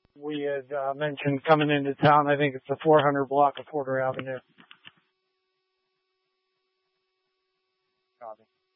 we had mentioned coming into town. I think it's the 400 block of Porter Avenue. Copy.